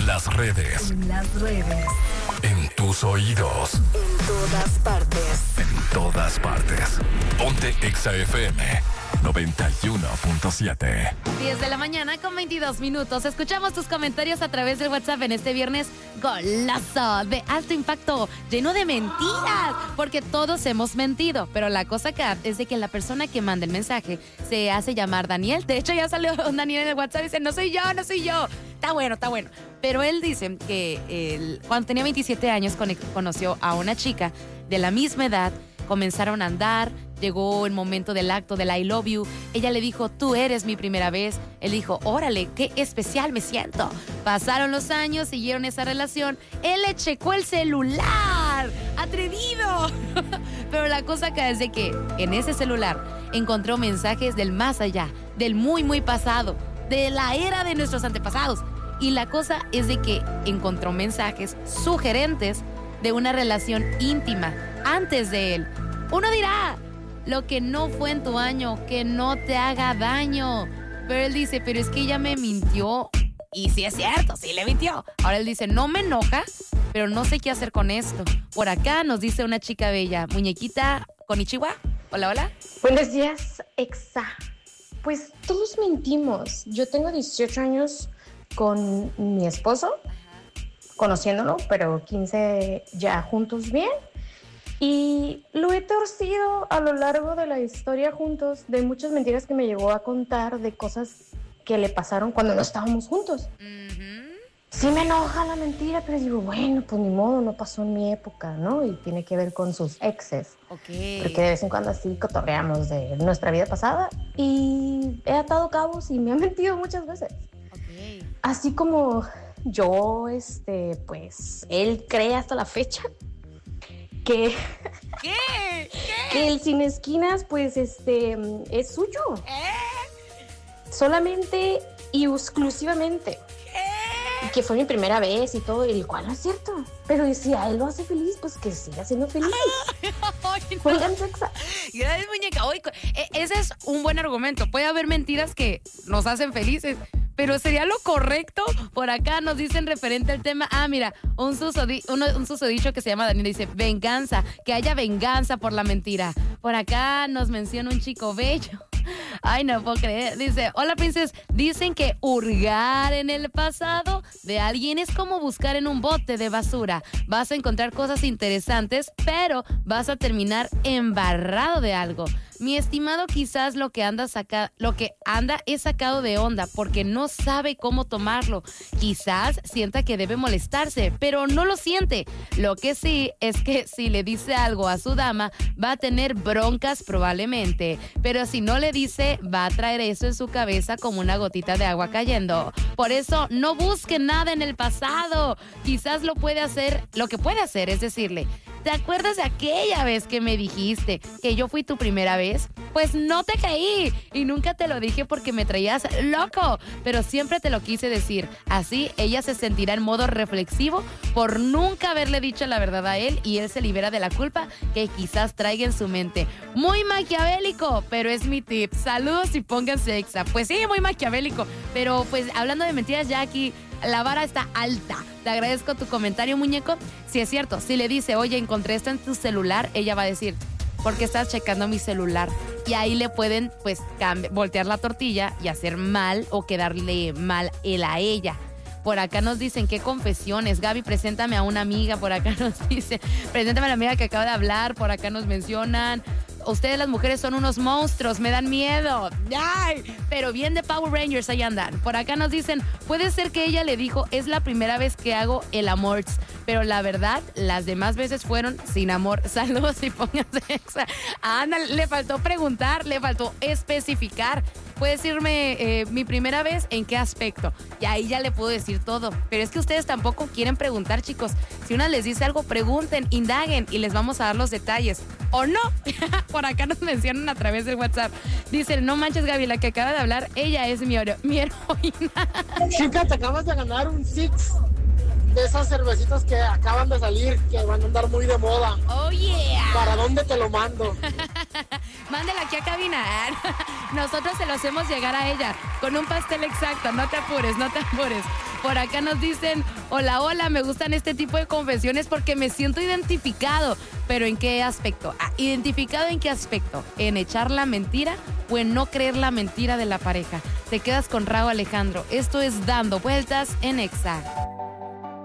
En las redes. En las redes. En tus oídos. En todas partes. En todas partes. Ponte Exa FM 91.7. 10 de la mañana con 22 minutos. Escuchamos tus comentarios a través del WhatsApp en este viernes golazo de alto impacto, lleno de mentiras, porque todos hemos mentido. Pero la cosa acá es de que la persona que manda el mensaje se hace llamar Daniel. De hecho, ya salió un Daniel en el WhatsApp y dice, no soy yo. Está bueno. Pero él dice que cuando tenía 27 años conoció a una chica de la misma edad, comenzaron a andar, llegó el momento del acto del I love you, ella le dijo, tú eres mi primera vez, él dijo, órale, qué especial me siento. Pasaron los años, siguieron esa relación, él le checó el celular, atrevido. Pero la cosa acá es de que en ese celular encontró mensajes del más allá, del muy, muy pasado, de la era de nuestros antepasados. Y la cosa es de que encontró mensajes sugerentes de una relación íntima antes de él. Uno dirá, lo que no fue en tu año, que no te haga daño. Pero él dice, pero es que ella me mintió. Y sí es cierto, sí le mintió. Ahora él dice, no me enoja, pero no sé qué hacer con esto. Por acá nos dice una chica bella, muñequita konnichiwa. Hola. Buenos días, Exa. Pues todos mentimos. Yo tengo 18 años con mi esposo, conociéndolo, pero 15 ya juntos bien. Y lo he torcido a lo largo de la historia juntos, de muchas mentiras que me llegó a contar, de cosas que le pasaron cuando no estábamos juntos. Sí me enoja la mentira, pero digo, bueno, pues ni modo, no pasó en mi época, ¿no? Y tiene que ver con sus exes. Okay. Porque de vez en cuando así cotorreamos de nuestra vida pasada. Y he atado cabos y me han mentido muchas veces. Okay. Así como yo, pues, él cree hasta la fecha que... ¿Qué? Que el Sin Esquinas, pues, es suyo. Solamente y exclusivamente. Y que fue mi primera vez y todo, el cual no es cierto. Pero si a él lo hace feliz, pues que siga siendo feliz. Oigan, Sexa. Gracias, muñeca. Oye, ese es un buen argumento. Puede haber mentiras que nos hacen felices, pero sería lo correcto. Por acá nos dicen referente al tema. Mira, un susodicho que se llama Daniel dice, venganza, que haya venganza por la mentira. Por acá nos menciona un chico bello. Ay, no puedo creer. Dice, hola, princes. Dicen que hurgar en el pasado de alguien es como buscar en un bote de basura. Vas a encontrar cosas interesantes, pero vas a terminar embarrado de algo. Mi estimado, quizás lo que anda es sacado de onda porque no sabe cómo tomarlo. Quizás sienta que debe molestarse, pero no lo siente. Lo que sí es que si le dice algo a su dama, va a tener broncas probablemente. Pero si no le dice, va a traer eso en su cabeza como una gotita de agua cayendo. Por eso, no busque nada en el pasado. Quizás lo que puede hacer es decirle, ¿te acuerdas de aquella vez que me dijiste que yo fui tu primera vez? Pues no te creí y nunca te lo dije porque me traías loco, pero siempre te lo quise decir. Así ella se sentirá en modo reflexivo por nunca haberle dicho la verdad a él y él se libera de la culpa que quizás traiga en su mente. Muy maquiavélico, pero es mi tip. Saludos y pónganse Exa. Pues sí, muy maquiavélico, pero pues hablando de mentiras ya aquí la vara está alta. Te agradezco tu comentario, muñeco. Si es cierto, si le dice, oye, encontré esto en tu celular, ella va a decir, ¿por qué estás checando mi celular? Y ahí le pueden, pues, voltear la tortilla y hacer mal o quedarle mal él a ella. Por acá nos dicen, ¿qué confesiones? Gaby, preséntame a una amiga. Por acá nos dice, preséntame a la amiga que acaba de hablar. Por acá nos mencionan, ustedes las mujeres son unos monstruos, me dan miedo. ¡Ay! Pero bien de Power Rangers, ahí andan. Por acá nos dicen, puede ser que ella le dijo, es la primera vez que hago el amor, pero la verdad, las demás veces fueron sin amor. Saludos y pónganse Exa. Le faltó preguntar, le faltó especificar. Puede decirme mi primera vez, ¿en qué aspecto? Y ahí ya le puedo decir todo. Pero es que ustedes tampoco quieren preguntar, chicos. Si una les dice algo, pregunten, indaguen y les vamos a dar los detalles. ¿O no? Por acá nos mencionan a través del WhatsApp. Dicen, no manches, Gaby, la que acaba de hablar, ella es mi heroína. Chica, te acabas de ganar un Six de esas cervecitas que acaban de salir, que van a andar muy de moda. Oh, yeah. ¿Para dónde te lo mando? Mándela aquí a cabina. Nosotros se lo hacemos llegar a ella con un pastel exacto. No te apures, no te apures. Por acá nos dicen, hola, me gustan este tipo de confesiones porque me siento identificado. ¿Pero en qué aspecto? ¿Identificado en qué aspecto? ¿En echar la mentira o en no creer la mentira de la pareja? Te quedas con Raúl Alejandro. Esto es Dando Vueltas en Exa.